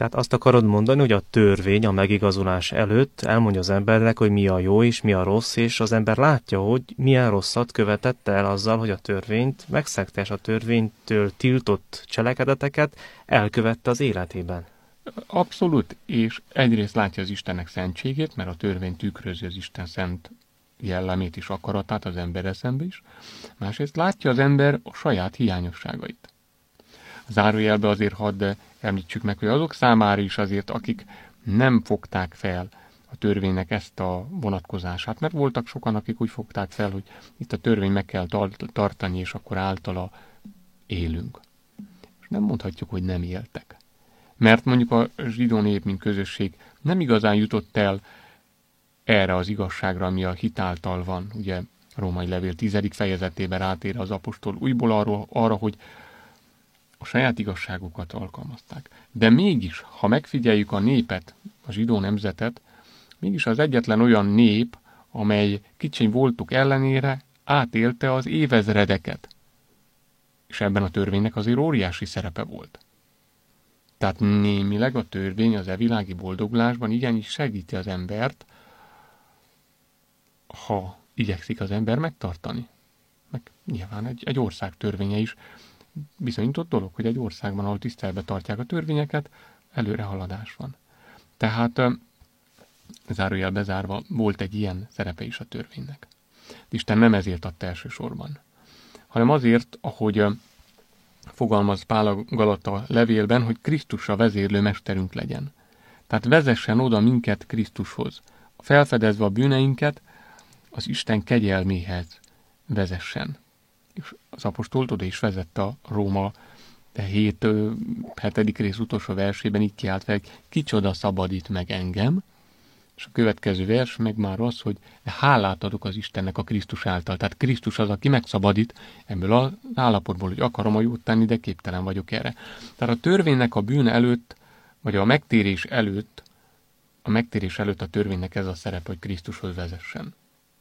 Tehát azt akarod mondani, hogy a törvény a megigazulás előtt elmondja az embernek, hogy mi a jó és mi a rossz, és az ember látja, hogy milyen rosszat követett el azzal, hogy a törvényt megszegte, és a törvénytől tiltott cselekedeteket elkövette az életében. Abszolút, és egyrészt látja az Istennek szentségét, mert a törvény tükrözi az Isten szent jellemét és akaratát az ember eszembe is. Másrészt látja az ember a saját hiányosságait. Zárójelbe azért hadd említsük meg, hogy azok számára is azért, akik nem fogták fel a törvénynek ezt a vonatkozását, mert voltak sokan, akik úgy fogták fel, hogy itt a törvény meg kell tartani, és akkor általa élünk. És nem mondhatjuk, hogy nem éltek. Mert mondjuk a zsidó nép, mint közösség nem igazán jutott el erre az igazságra, ami a hit által van. Ugye a Római Levél 10. fejezetében rátér az apostol újból arra, hogy a saját igazságukat alkalmazták. De mégis, ha megfigyeljük a népet, a zsidó nemzetet, mégis az egyetlen olyan nép, amely kicsiny voltuk ellenére átélte az évezredeket. És ebben a törvénynek azért óriási szerepe volt. Tehát némileg a törvény az világi boldogulásban igenis segíti az embert, ha igyekszik az ember megtartani. Meg nyilván egy ország törvénye is bizonyított dolog, hogy egy országban, ahol tiszteletbe tartják a törvényeket, előrehaladás van. Tehát zárójel bezárva volt egy ilyen szerepe is a törvénynek. Isten nem ezért adta elsősorban, hanem azért, ahogy fogalmaz Pál a Galata levélben, hogy Krisztusra vezérlő mesterünk legyen. Tehát vezessen oda minket Krisztushoz. Felfedezve a bűneinket, az Isten kegyelméhez vezessen. És az apostolt oda is vezette a Róma 7. rész utolsó versében, így kiált fel, kicsoda szabadít meg engem, és a következő vers meg már az, hogy hálát adok az Istennek a Krisztus által. Tehát Krisztus az, aki megszabadít ebből az állapotból, hogy akarom a jót tenni, de képtelen vagyok erre. Tehát a törvénynek a bűn előtt, vagy a megtérés előtt a törvénynek ez a szerep, hogy Krisztushoz vezessen.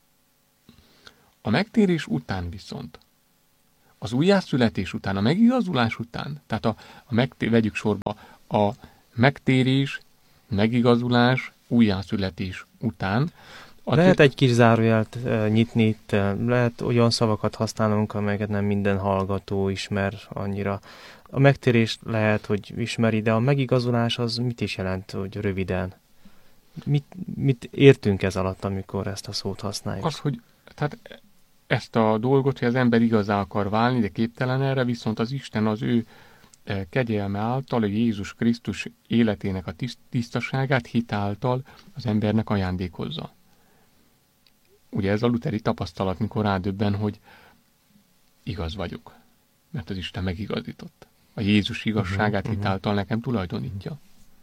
A megtérés után viszont, az újjászületés után, a megigazulás után, tehát vegyük sorba a megtérés, megigazulás, újjászületés után. Lehet egy kis zárójelt nyitni itt, lehet olyan szavakat használnunk, amelyeket nem minden hallgató ismer annyira. A megtérés lehet, hogy ismeri, de a megigazulás az mit is jelent, hogy röviden? Mit értünk ez alatt, amikor ezt a szót használjuk? Az, hogy tehát ezt a dolgot, hogy az ember igazá akar válni, de képtelen erre, viszont az Isten az ő kegyelme által, a Jézus Krisztus életének a tisztaságát hit által az embernek ajándékozza. Ugye ez a luteri tapasztalat, mikor rádöbben, hogy igaz vagyok, mert az Isten megigazított. A Jézus igazságát hit által nekem tulajdonítja.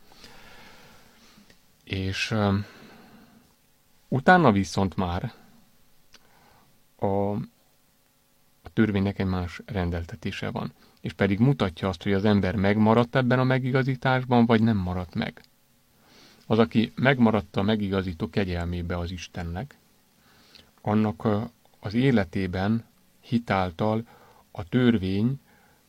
És utána viszont már a törvénynek egy más rendeltetése van. És pedig mutatja azt, hogy az ember megmaradt ebben a megigazításban, vagy nem maradt meg. Az, aki megmaradt a megigazító kegyelmébe az Istennek, annak az életében hitáltal a törvény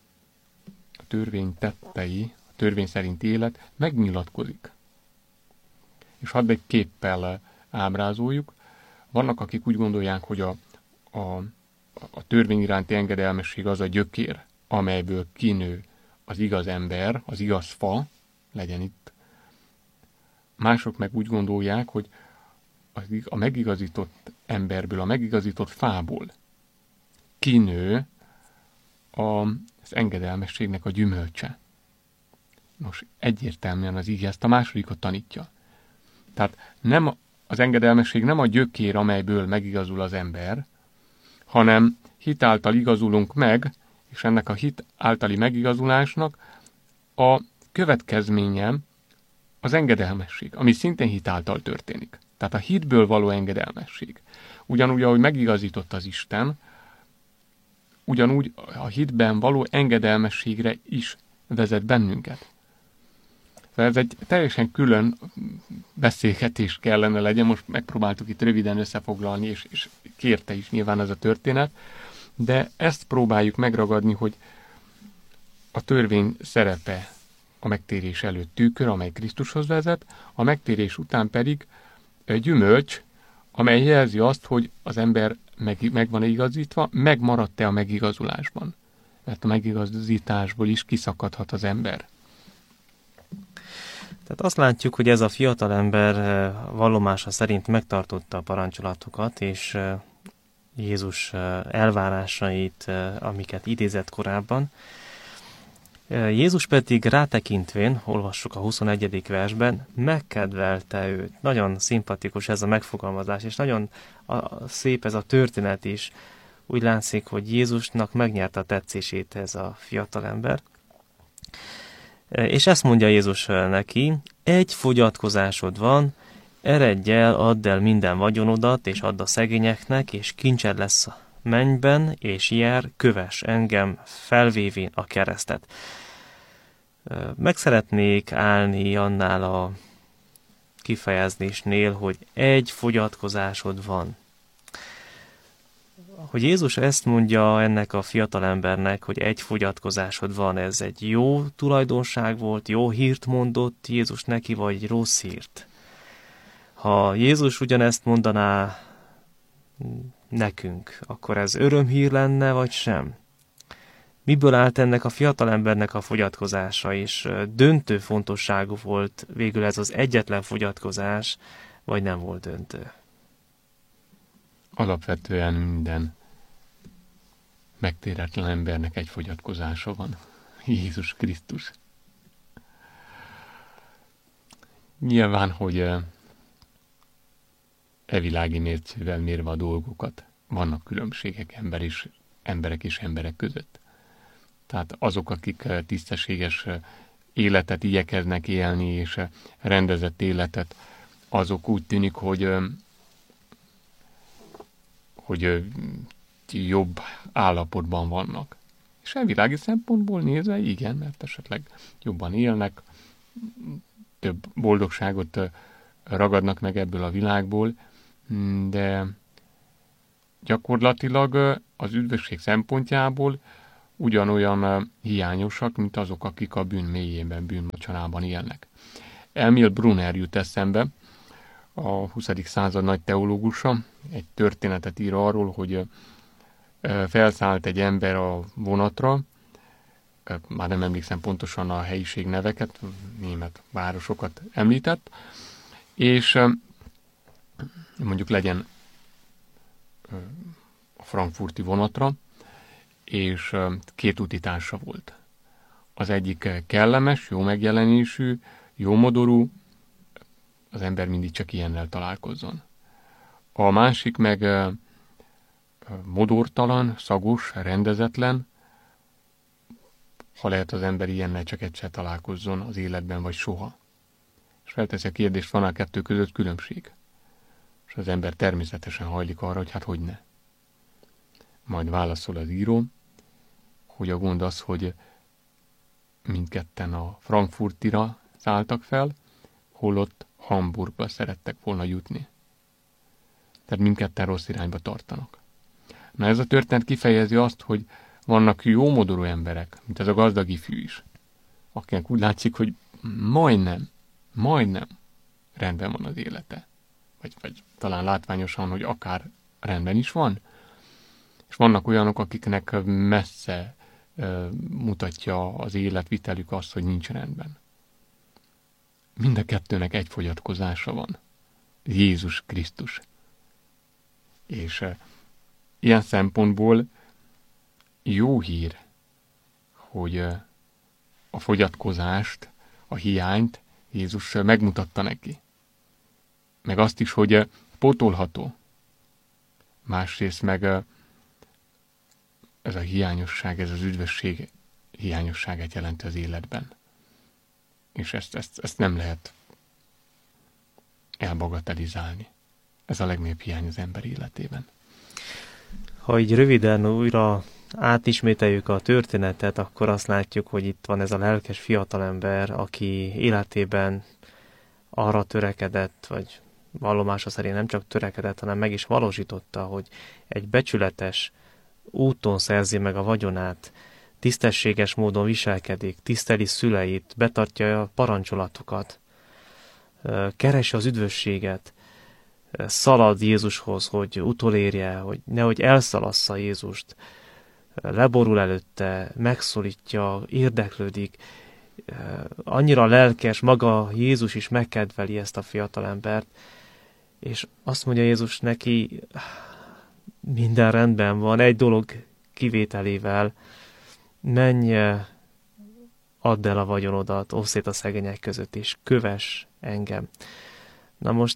tettei, a törvény szerinti élet megnyilatkozik. És hadd egy képpel ábrázoljuk. Vannak, akik úgy gondolják, hogy a törvény iránti engedelmesség az a gyökér, amelyből kinő az igaz ember, az igaz fa, legyen itt. Mások meg úgy gondolják, hogy a megigazított emberből, a megigazított fából kinő az engedelmességnek a gyümölcse. Nos, egyértelműen az ige ezt a másodikot tanítja. Tehát az engedelmesség nem a gyökér, amelyből megigazul az ember, hanem hit által igazulunk meg, és ennek a hit általi megigazulásnak a következménye az engedelmesség, ami szintén hit által történik. Tehát a hitből való engedelmesség. Ugyanúgy, ahogy megigazított az Isten, ugyanúgy a hitben való engedelmességre is vezet bennünket. Ez egy teljesen külön beszélgetés kellene legyen, most megpróbáltuk itt röviden összefoglalni, és kérte is nyilván ez a történet, de ezt próbáljuk megragadni, hogy a törvény szerepe a megtérés előtt tükör, amely Krisztushoz vezet, a megtérés után pedig gyümölcs, amely jelzi azt, hogy az ember meg van igazítva, megmaradt-e a megigazulásban. Mert a megigazításból is kiszakadhat az ember. Tehát azt látjuk, hogy ez a fiatalember vallomása szerint megtartotta a parancsolatokat, és Jézus elvárásait, amiket idézett korábban. Jézus pedig rátekintvén, olvassuk a 21. versben, megkedvelte őt. Nagyon szimpatikus ez a megfogalmazás, és nagyon szép ez a történet is. Úgy látszik, hogy Jézusnak megnyerte a tetszését ez a fiatalember. És ezt mondja Jézus neki, egy fogyatkozásod van, eredj el, add el minden vagyonodat, és add a szegényeknek, és kincsed lesz a mennyben, és jár, kövess engem, felvévén a keresztet. Meg szeretnék állni annál a kifejezésnél, hogy egy fogyatkozásod van. Hogy Jézus ezt mondja ennek a fiatalembernek, hogy egy fogyatkozásod van, ez egy jó tulajdonság volt, jó hírt mondott Jézus neki, vagy rossz hírt? Ha Jézus ugyanezt mondaná nekünk, akkor ez örömhír lenne, vagy sem? Miből állt ennek a fiatalembernek a fogyatkozása, és döntő fontosságú volt végül ez az egyetlen fogyatkozás, vagy nem volt döntő? Alapvetően minden megtéretlen embernek egy fogyatkozása van. Jézus Krisztus. Nyilván, hogy világi mércével mérve a dolgokat, vannak különbségek emberek és emberek között. Tehát azok, akik tisztességes életet igyekeznek élni, és rendezett életet, azok úgy tűnik, hogy jobb állapotban vannak. És világi szempontból nézve igen, mert esetleg jobban élnek, több boldogságot ragadnak meg ebből a világból, de gyakorlatilag az üdvösség szempontjából ugyanolyan hiányosak, mint azok, akik a bűn mélyében, bűnmocsarában élnek. Emil Brunner jut eszembe, a 20. század nagy teológusa, egy történetet ír arról, hogy felszállt egy ember a vonatra, már nem emlékszem pontosan a helyiség neveket, német városokat említett, és mondjuk legyen a frankfurti vonatra, és két utitársa volt. Az egyik kellemes, jó megjelenésű, jó modorú, az ember mindig csak ilyennel találkozzon. A másik meg modortalan, szagos, rendezetlen, ha lehet az ember ilyennel csak egyszer találkozzon az életben, vagy soha. És felteszi a kérdést, van a kettő között különbség? És az ember természetesen hajlik arra, hogy hát hogy ne. Majd válaszol az író, hogy a gond az, hogy mindketten a Frankfurtira szálltak fel, holott Hamburgba szerettek volna jutni. Tehát mindketten rossz irányba tartanak. Na ez a történet kifejezi azt, hogy vannak jó modorú emberek, mint ez a gazdag ifjú is, akinek úgy látszik, hogy majdnem rendben van az élete. Vagy talán látványosan, hogy akár rendben is van. És vannak olyanok, akiknek messze mutatja az életvitelük azt, hogy nincs rendben. Mind a kettőnek egy fogyatkozása van. Jézus Krisztus. És ilyen szempontból jó hír, hogy a fogyatkozást, a hiányt Jézus megmutatta neki. Meg azt is, hogy pótolható. Másrészt meg ez a hiányosság, ez az üdvösség hiányosságát jelenti az életben. És ezt nem lehet elbagatelizálni. Ez a legnagyobb hiány az ember életében. Ha így röviden újra átismételjük a történetet, akkor azt látjuk, hogy itt van ez a lelkes fiatalember, aki életében arra törekedett, vagy vallomása szerint nem csak törekedett, hanem meg is valósította, hogy egy becsületes úton szerzi meg a vagyonát, tisztességes módon viselkedik, tiszteli szüleit, betartja a parancsolatokat, keresi az üdvösséget, szalad Jézushoz, hogy utolérje, hogy nehogy elszalassza Jézust, leborul előtte, megszólítja, érdeklődik, annyira lelkes, maga Jézus is megkedveli ezt a fiatalembert, és azt mondja Jézus neki, minden rendben van, egy dolog kivételével, menj, add el a vagyonodat, oszd szét a szegények között, és kövess engem. Na most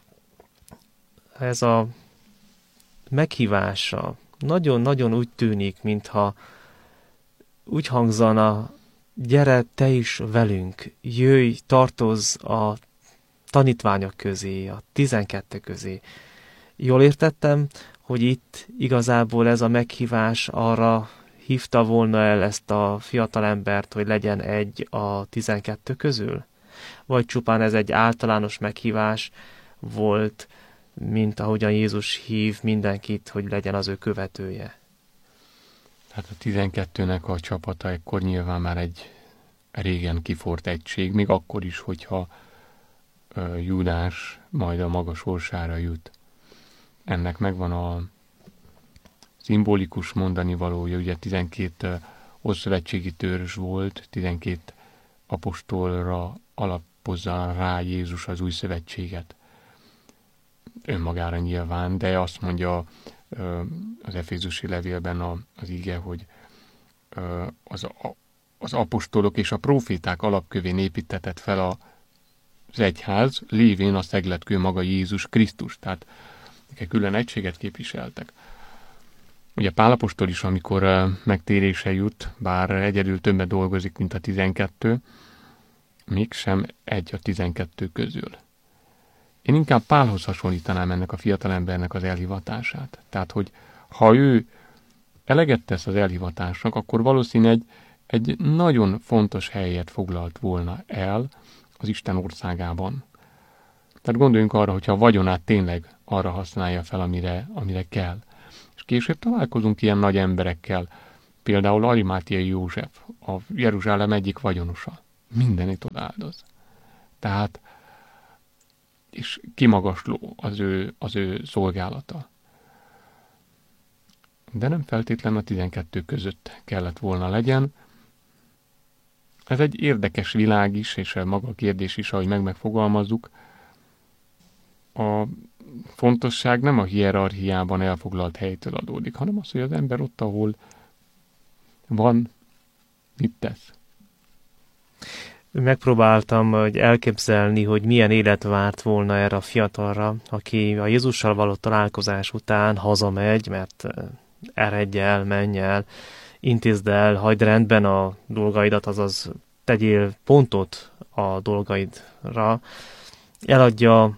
ez a meghívása nagyon-nagyon úgy tűnik, mintha úgy hangzana, gyere te is velünk, jöjj, tartozz a tanítványok közé, a 12 közé. Jól értettem, hogy itt igazából ez a meghívás arra hívta volna el ezt a fiatalembert, hogy legyen egy a 12 közül? Vagy csupán ez egy általános meghívás volt, mint ahogyan Jézus hív mindenkit, hogy legyen az ő követője? Hát a 12-nek a csapata ekkor nyilván már egy régen kiforrt egység, még akkor is, hogyha Júdás majd a maga sorsára jut. Ennek megvan a szimbolikus mondani valója, ugye 12 ószövetségi törzs volt, 12 apostolra alapozza rá Jézus az új szövetséget. Önmagára nyilván, de azt mondja az Efézusi levélben az ige, hogy az apostolok és a próféták alapkövén építetett fel az egyház, lévén a szegletkő maga Jézus Krisztus. Tehát külön egységet képviseltek. Ugye Pál apostol is, amikor megtérése jut, bár egyedül többet dolgozik, mint a 12, mégsem egy a 12 közül. Én inkább Pálhoz hasonlítanám ennek a fiatalembernek az elhivatását. Tehát, hogy ha ő eleget tesz az elhivatásnak, akkor valószínűleg egy nagyon fontos helyet foglalt volna el az Isten országában. Tehát gondoljunk arra, hogyha a vagyonát tényleg arra használja fel, amire kell. És később találkozunk ilyen nagy emberekkel, például Arimátiai József, a Jeruzsálem egyik vagyonosa. Mindenit odaáldoz. Tehát, és kimagasló az ő szolgálata. De nem feltétlen a 12 között kellett volna legyen. Ez egy érdekes világ is, és a maga kérdés is, ahogy megfogalmazzuk. A fontosság nem a hierarchiában elfoglalt helytől adódik, hanem az, hogy az ember ott, ahol van, mit tesz. Megpróbáltam elképzelni, hogy milyen élet várt volna erre a fiatalra, aki a Jézussal való találkozás után hazamegy, mert eredj el, menj el, intézd el, hagyd rendben a dolgaidat, azaz tegyél pontot a dolgaidra, eladja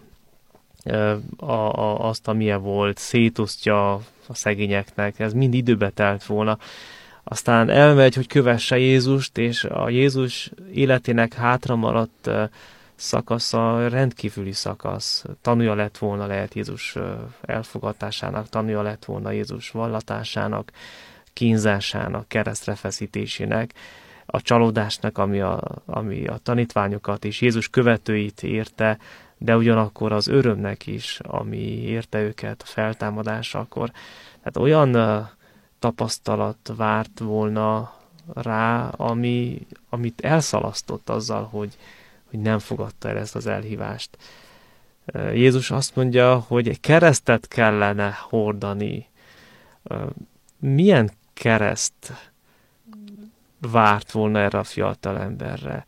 azt, amilyen volt, szétosztja a szegényeknek, ez mind időbe telt volna. Aztán elmegy, hogy kövesse Jézust, és a Jézus életének hátra maradt szakasza rendkívüli szakasz. Tanúja lett volna lehet Jézus elfogadásának, tanúja lett volna Jézus vallatásának, kínzásának, keresztre feszítésének, a csalódásnak, ami a tanítványokat és Jézus követőit érte, de ugyanakkor az örömnek is, ami érte őket a feltámadásakor. Tehát olyan tapasztalat várt volna rá, amit elszalasztott azzal, hogy nem fogadta el ezt az elhívást. Jézus azt mondja, hogy egy keresztet kellene hordani. Milyen kereszt várt volna erre a fiatal emberre?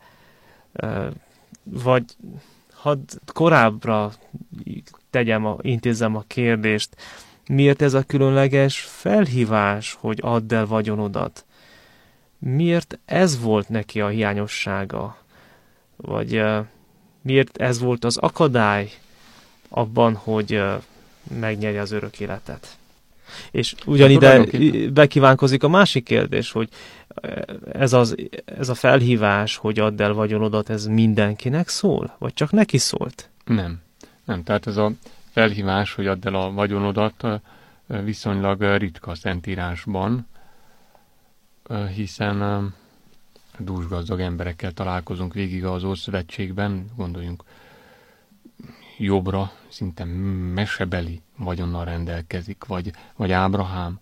Vagy hadd korábbra intézzem a kérdést, miért ez a különleges felhívás, hogy add el vagyonodat? Miért ez volt neki a hiányossága? Vagy miért ez volt az akadály abban, hogy megnyerje az örök életet? És ugyanide bekívánkozik a másik kérdés, hogy ez a felhívás, hogy add el vagyonodat, ez mindenkinek szól? Vagy csak neki szólt? Nem. Tehát ez a felhívás, hogy add el a vagyonodat, viszonylag ritka a Szentírásban. hiszen dúsgazdag emberekkel találkozunk végig az Ószövetségben, gondoljunk Jobbra, szinte mesebeli vagyonnal rendelkezik, vagy Ábrahám,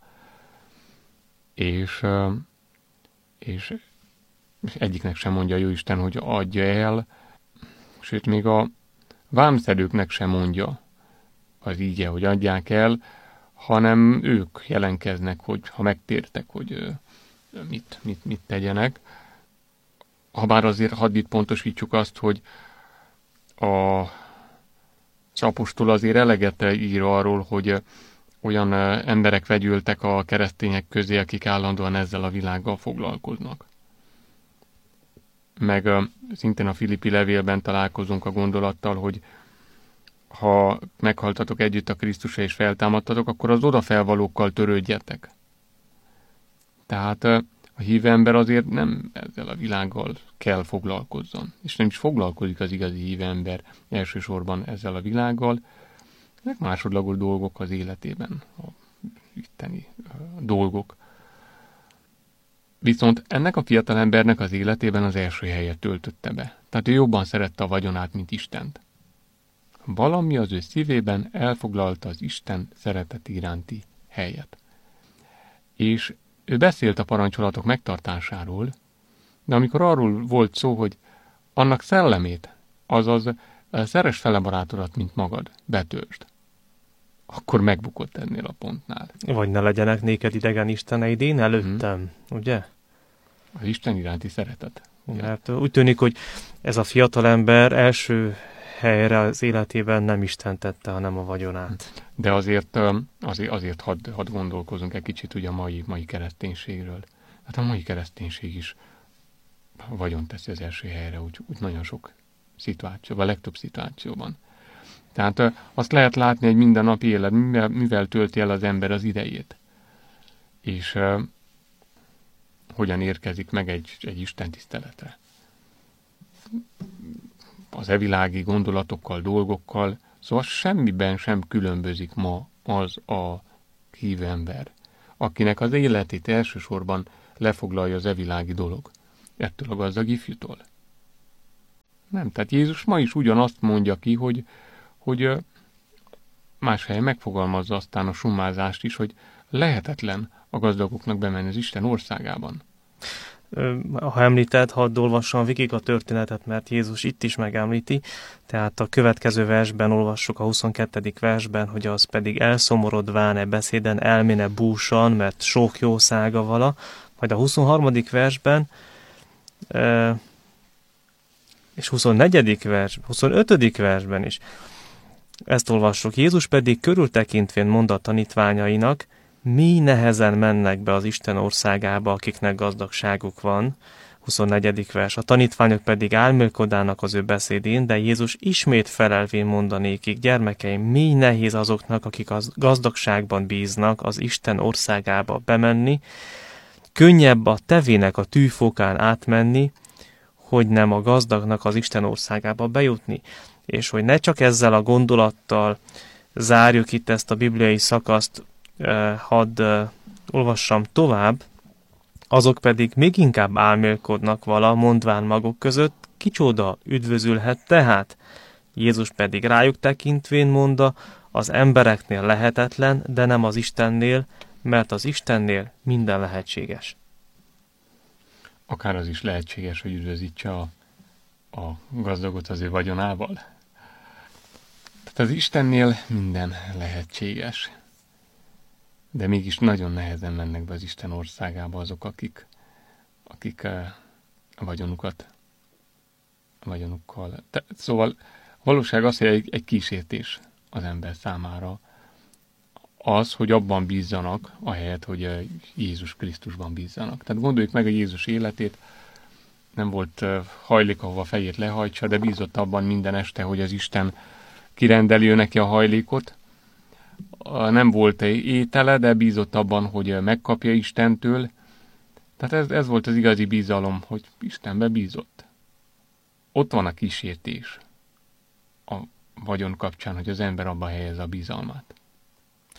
és egyiknek sem mondja Jóisten, hogy adja el, sőt még a vámszedőknek sem mondja az íge, hogy adják el, hanem ők jelenkeznek, hogy ha megtértek, hogy mit tegyenek. Habár azért hadd itt pontosítsuk azt, hogy az apostol azért eleget ír arról, hogy olyan emberek vegyültek a keresztények közé, akik állandóan ezzel a világgal foglalkoznak. Meg szintén a Filippi levélben találkozunk a gondolattal, hogy ha meghaltatok együtt a Krisztussal és feltámadtatok, akkor az odafelvalókkal törődjetek. Tehát a hívő ember azért nem ezzel a világgal kell foglalkozzon. És nem is foglalkozik az igazi hívő ember elsősorban ezzel a világgal, ezek másodlagos dolgok az életében, a itteni dolgok. Viszont ennek a fiatal embernek az életében az első helyet töltötte be. Tehát ő jobban szerette a vagyonát, mint Istent. Valami az ő szívében elfoglalta az Isten szeretet iránti helyet. És ő beszélt a parancsolatok megtartásáról, de amikor arról volt szó, hogy annak szellemét, azaz szeress fele barátodat, mint magad, betöltsd, akkor megbukott ennél a pontnál. Vagy ne legyenek néked idegen isteneid én előttem, ugye? Az Isten iránti szeretet. Mert úgy tűnik, hogy ez a fiatal ember első helyre az életében nem Isten tette, hanem a vagyonát. De azért hadd gondolkozunk egy kicsit ugye a mai kereszténységről. Hát a mai kereszténység is vagyon teszi az első helyre, úgy nagyon sok szituációban, a legtöbb szituációban. Tehát azt lehet látni egy mindennapi élet, mivel tölti el az ember az idejét. És hogyan érkezik meg egy Isten tiszteletre. Az evilági gondolatokkal, dolgokkal, szóval semmiben sem különbözik ma az a hívő ember, akinek az életét elsősorban lefoglalja az evilági dolog, ettől a gazdag ifjútól. Nem, tehát Jézus ma is ugyanazt mondja ki, hogy más helyen megfogalmazza aztán a summázást is, hogy lehetetlen a gazdagoknak bemenni az Isten országában. Ha említed, hadd olvassam végig a történetet, mert Jézus itt is megemlíti. Tehát a következő versben olvassuk, a 22. versben, hogy az pedig elszomorodván beszéden elméne búsan, mert sok jószága vala. Majd a 23. versben és 24. vers, 25. versben is ezt olvassuk. Jézus pedig körültekintvén mond a tanítványainak, mi nehezen mennek be az Isten országába, akiknek gazdagságuk van. 24. vers. A tanítványok pedig álmélkodának az ő beszédén, de Jézus ismét felelvén mondanékik, gyermekeim, mi nehéz azoknak, akik a gazdagságban bíznak, az Isten országába bemenni, könnyebb a tevének a tűfokán átmenni, hogy nem a gazdagnak az Isten országába bejutni. És hogy ne csak ezzel a gondolattal zárjuk itt ezt a bibliai szakaszt, hadd olvassam tovább, azok pedig még inkább álmélkodnak vala, mondván maguk között, kicsoda üdvözülhet tehát. Jézus pedig rájuk tekintvén mondta, az embereknél lehetetlen, de nem az Istennél, mert az Istennél minden lehetséges. Akár az is lehetséges, hogy üdvözítse a gazdagot az ő vagyonával. Tehát az Istennél minden lehetséges. De mégis nagyon nehezen mennek be az Isten országába azok, akik a vagyonukkal. Szóval a valóság az, hogy egy kísértés az ember számára az, hogy abban bízzanak, ahelyett, hogy Jézus Krisztusban bízzanak. Tehát gondoljuk meg a Jézus életét, nem volt hajlék, ahova a fejét lehajtsa, de bízott abban minden este, hogy az Isten kirendeli ő neki a hajlékot. Nem volt étele, de bízott abban, hogy megkapja Istentől. Tehát ez volt az igazi bizalom, hogy Istenbe bízott. Ott van a kísértés a vagyon kapcsán, hogy az ember abba helyez a bizalmát.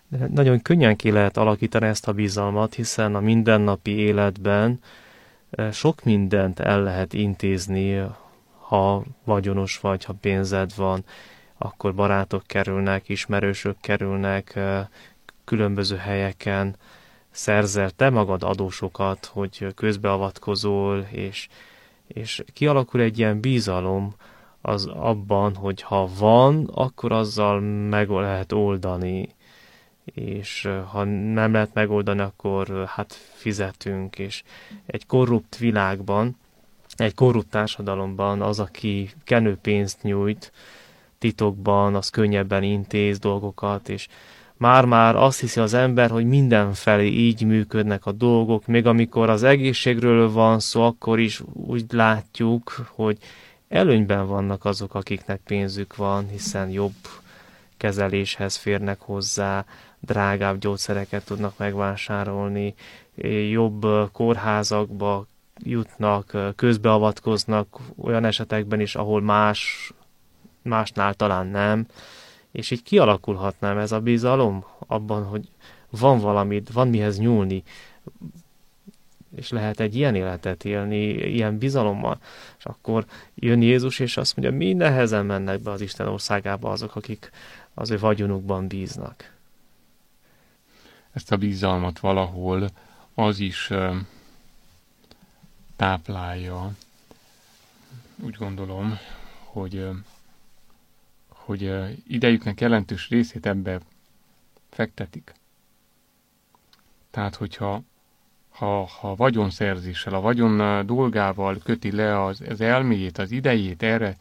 De nagyon könnyen ki lehet alakítani ezt a bizalmat, hiszen a mindennapi életben sok mindent el lehet intézni, ha vagyonos vagy, ha pénzed van, akkor barátok kerülnek, ismerősök kerülnek, különböző helyeken szerzel te magad adósokat, hogy közbeavatkozol, és kialakul egy ilyen bizalom az abban, hogy ha van, akkor azzal meg lehet oldani, és ha nem lehet megoldani, akkor hát fizetünk, és egy korrupt világban, egy korrupt társadalomban az, aki kenőpénzt nyújt titokban, az könnyebben intéz dolgokat, és már azt hiszi az ember, hogy mindenfelé így működnek a dolgok, még amikor az egészségről van szó, akkor is úgy látjuk, hogy előnyben vannak azok, akiknek pénzük van, hiszen jobb kezeléshez férnek hozzá, drágább gyógyszereket tudnak megvásárolni, jobb kórházakba jutnak, közbeavatkoznak olyan esetekben is, ahol másnál talán nem, és így kialakulhatnám ez a bizalom abban, hogy van valamit, van mihez nyúlni, és lehet egy ilyen életet élni, ilyen bizalommal, és akkor jön Jézus, és azt mondja, mi nehezen mennek be az Isten országába azok, akik az ő vagyonukban bíznak. Ezt a bizalmat valahol az is táplálja, úgy gondolom, hogy idejüknek jelentős részét ebbe fektetik. Tehát, hogyha vagyonszerzéssel, a vagyon dolgával köti le az elméjét, az idejét, erre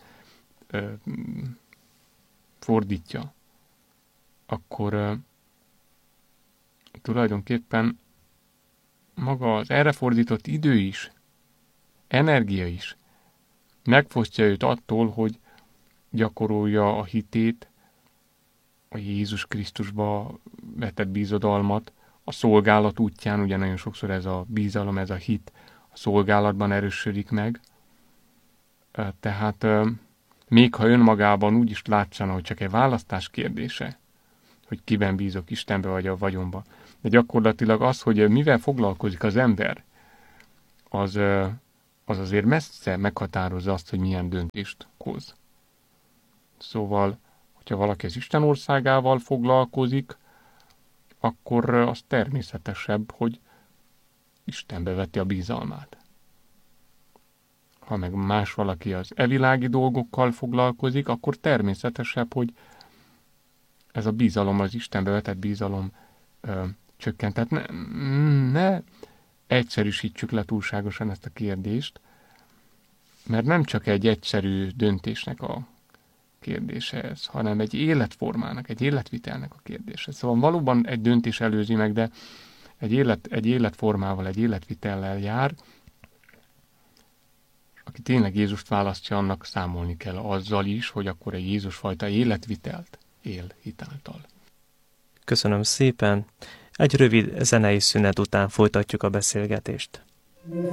fordítja, akkor tulajdonképpen maga az erre fordított idő is, energia is megfosztja őt attól, hogy gyakorolja a hitét, a Jézus Krisztusba vetett bízodalmat, a szolgálat útján, ugye nagyon sokszor ez a bizalom, ez a hit a szolgálatban erősödik meg. Tehát még ha önmagában úgy is látszana, hogy csak egy választás kérdése, hogy kiben bízok, Istenbe vagy a vagyonba, de gyakorlatilag az, hogy mivel foglalkozik az ember, az azért messze meghatározza azt, hogy milyen döntést hoz. Szóval, hogyha valaki az Isten országával foglalkozik, akkor az természetesebb, hogy Istenbe veti a bizalmát. Ha meg más valaki az evilági dolgokkal foglalkozik, akkor természetesebb, hogy ez a bizalom, az Istenbe vetett bizalom csökkent. Tehát ne egyszerűsítsük le túlságosan ezt a kérdést, mert nem csak egy egyszerű döntésnek a kérdése ez, hanem egy életformának, egy életvitelnek a kérdése. Szóval valóban egy döntés előzi meg, de egy életformával, egy életvitellel jár. Aki tényleg Jézust választja, annak számolni kell azzal is, hogy akkor egy Jézus fajta életvitelt él hitáltal. Köszönöm szépen. Egy rövid zenei szünet után folytatjuk a beszélgetést.